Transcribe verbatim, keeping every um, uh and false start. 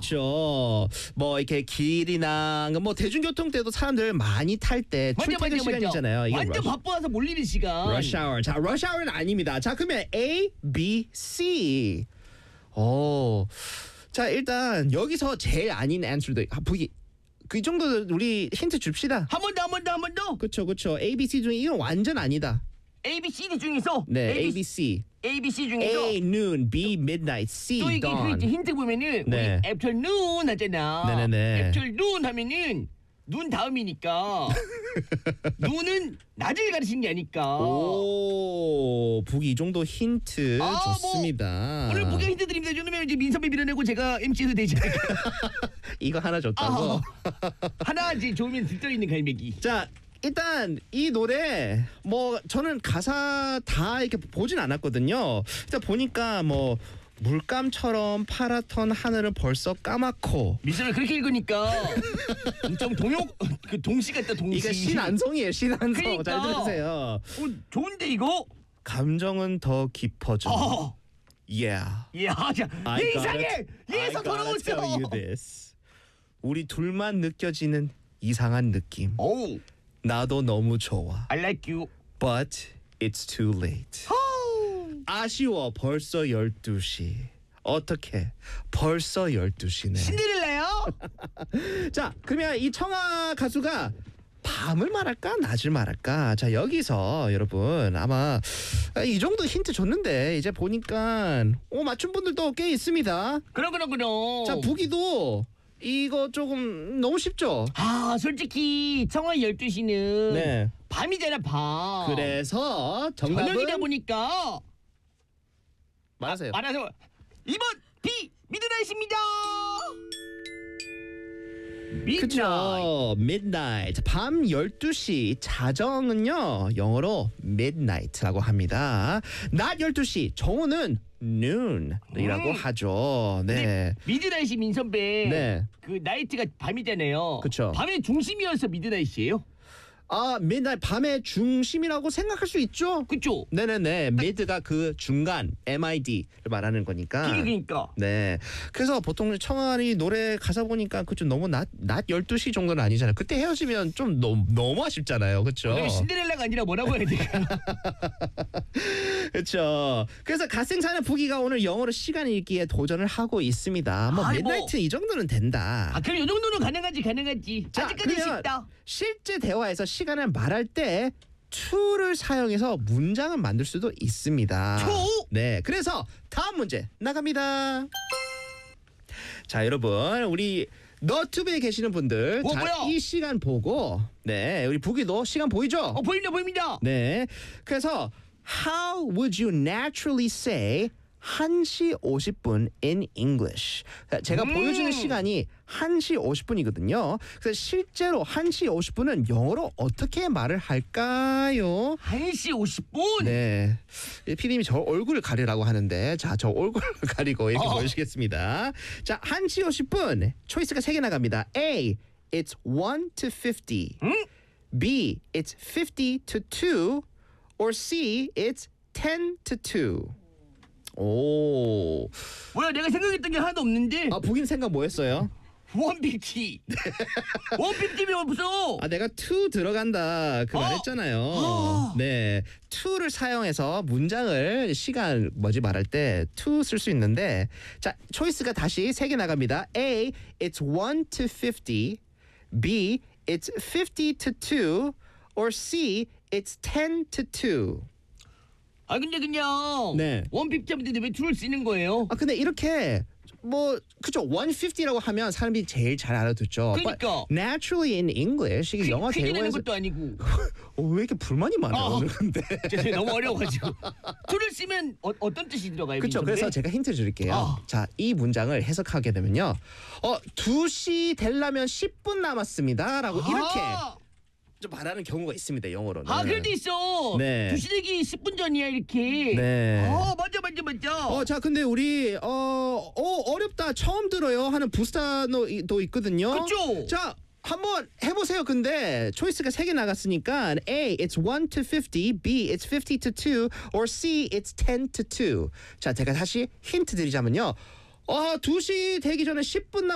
그렇죠. 뭐 이렇게 길이나 뭐 대중교통 때도 사람들 많이 탈 때 출퇴근 시간이잖아요. 이게 완전 rush, 바빠서 몰리는 시간. rush hour. 자, rush hour는 아닙니다. 자, 그러면 A, B, C. 오. 자, 일단 여기서 제일 아닌 answer도 보기 그 정도 우리 힌트 줍시다. 한 번 더, 한 번 더, 한 번 더. 그렇죠, 그렇죠. A, B, C 중에 이건 완전 아니다. A, B, C, D 중에서. 네, A, A, B, C. A, B, C 중에서. A, noon, B, midnight, C, 또 이게 dawn. 그 힌트 보면은 네. 우리 afternoon 하잖아. 네네네. afternoon 하면은 눈 다음이니까 눈은 낮을 가리키는 게 아닐까. 오, 보기 이 정도 힌트 아, 뭐, 좋습니다. 오늘 보기 힌트 드립니다. 이 정도면 이제 민섭이 밀어내고 제가 엠씨도 되지 않을까. 이거 하나 줬다고. 아, 하나 이제 좋으면 들떠있는 갈매기. 자, 일단 이 노래 뭐 저는 가사 다 이렇게 보진 않았거든요. 일단 보니까 뭐 물감처럼 파랗던 하늘은 벌써 까맣고. 민섭이 그렇게 읽으니까 엄청 동요 그 동시 같다 동시. 이게 신안송이에요, 신안송. 그러니까. 잘 들으세요. 어, 좋은데 이거? 감정은 더 깊어져. 어. Yeah. 야, 자, I 내 gotta- 이상해. I 얘에서 gotta tell you 돌아오죠. this. 우리 둘만 느껴지는 이상한 느낌. 오, 나도 너무 좋아. I like you. But it's too late. 아쉬워. 벌써 열두 시. 어떻게? 벌써 열두 시네. 신데렐라요? 자, 그러면 이 청아 가수가 밤을 말할까 낮을 말할까? 자, 여기서 여러분 아마 이 정도 힌트 줬는데 이제 보니까 오 맞춘 분들도 꽤 있습니다. 그럼 그럼 그럼. 자, 보기도 이거 조금 너무 쉽죠? 아, 솔직히 청아 열두 시는 네. 밤이잖아, 밤. 그래서 저녁이다 정답은 보니까 말하세요. 알아서 이 번 B 미드나잇입니다. 미드나잇. 그쵸. midnight. 밤 열두 시. 자정은요. 영어로 midnight라고 합니다. 낮 열두 시. 정오는 noon이라고 음. 하죠. 네. 미드나잇이 민선배. 네. 그 나이트가 밤이잖아요. 그쵸. 밤의 중심이어서 미드나잇이에요. 아, midnight 밤의 중심이라고 생각할 수 있죠? 그쵸? 네네네. mid가 그 중간 mid를 말하는 거니까. 그러니까. 네. 그래서 보통 청아리 노래 가사 보니까 그 좀 너무 낮, 낮 열두 시 정도는 아니잖아요. 그때 헤어지면 좀 너무, 너무 아쉽잖아요. 그렇죠? 그러면 신데렐라가 아니라 뭐라고 해야 될까? 그렇죠. 그래서 갓생사는 부기가 오늘 영어로 시간 읽기에 도전을 하고 있습니다. 뭐 아이고. midnight 이 정도는 된다. 아, 그럼 이 정도는 가능하지, 가능하지. 자, 아직까지 그러면 쉽다. 실제 대화에서 시간을 말할 때 to를 사용해서 문장을 만들 수도 있습니다. to? 네. 그래서 다음 문제 나갑니다. 자, 여러분, 우리 너튜브에 계시는 분들, 어, 자, 뭐야? 이 시간 보고, 네, 우리 부기도 시간 보이죠? 어, 보입니다, 보입니다. 네. 그래서 how would you naturally say 한 시 오십 분 in English? 제가 음. 보여주는 시간이 한 시 오십 분이거든요. 그래서 실제로 한 시 오십 분은 영어로 어떻게 말을 할까요? 한 시 오십 분? 네. 피디님이 저 얼굴을 가리라고 하는데, 자, 저 얼굴을 가리고 이렇게 어. 보여주겠습니다. 자, 한 시 오십 분. 초이스가 세 개 나갑니다. A, it's one to fifty. 응? B, it's fifty to two. Or C, it's ten to two. 오. 뭐야, 내가 생각했던 게 하나도 없는데. 아, 보긴 생각 뭐 했어요? 원피프티. 원피프티면 무서워. 아, 내가 to 들어간다 그 어. 말했잖아요. 어. 네, to를 사용해서 문장을 시간 뭐지 말할 때 to 쓸 수 있는데, 자, 초이스가 다시 세 개 나갑니다. A, it's one to fifty. B, it's fifty to two. Or C, it's ten to two. 아, 근데 그냥 네. 원피프티 하면 되는데 왜 투를 쓰는 거예요? 아, 근데 이렇게 뭐 그죠? 백오십라고 하면 사람들이 제일 잘 알아듣죠. 그러니까. But naturally in English 이게 영어 퀴즈 내는 대화에서 것도 아니고. 어, 왜 이렇게 불만이 많아요? 어. 오늘 근데. 죄송해요, 너무 어려워가지고. 투를 쓰면 어, 어떤 뜻이 들어가요? 그렇죠. 민선배? 그래서 제가 힌트 드릴게요. 아. 자, 이 문장을 해석하게 되면요. 어, 두 시 되려면 십 분 남았습니다라고 이렇게 아, 좀 말하는 경우가 있습니다. 영어로는. 아, 그럴 때 있어. 네. 두 시 되기 십 분 전이야, 이렇게. 네. 어, 맞아, 맞아, 맞아. 어, 자, 근데 우리 어, 어 어렵다 처음 들어요 하는 부스타도 있거든요. 그쵸? 자, 한번 해보세요. 근데 초이스가 세 개 나갔으니까 A, it's one to fifty. B, it's fifty to two. Or C, it's ten to two. 자, 제가 다시 힌트 드리자면요. 어, 두 시 되기 전에 십 분 남